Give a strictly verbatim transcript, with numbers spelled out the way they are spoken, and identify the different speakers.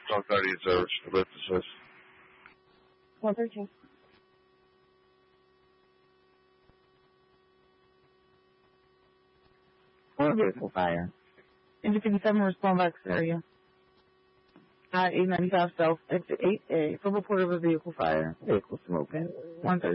Speaker 1: Talk Guardian Service. The lift assist.
Speaker 2: one thirteen. Four vehicle fire. Engine fifty-seven, respond back to area. I eight ninety-five South, exit eight A, for report of a vehicle fire. Vehicle smoking. one thirty.